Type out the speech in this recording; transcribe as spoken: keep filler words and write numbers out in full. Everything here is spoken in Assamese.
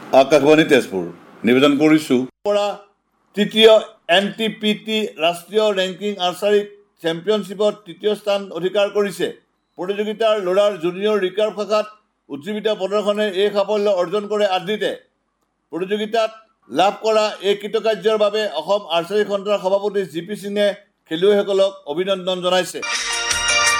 আকাশবাণী তেজপুৰ নিবেদন কৰিছোঁ পৰা তৃতীয় এন টি পি টি ৰাষ্ট্ৰীয় ৰেংকিং আৰ্চাৰী চেম্পিয়নশ্বিপত তৃতীয় স্থান অধিকাৰ কৰিছে। প্ৰতিযোগিতাৰ ল'ৰাৰ জুনিয়ৰ ৰিকাৰ্ভ শাখাত উজ্জীৱিত প্ৰদৰ্শনে এই সাফল্য অৰ্জন কৰে আদ্ৰিতে। প্ৰতিযোগিতাত লাভ কৰা এই কৃতকাৰ্যৰ বাবে অসম আৰ্চাৰী খণ্ডৰ সভাপতি জি পি সিঙে খেলুৱৈসকলক অভিনন্দন জনাইছে।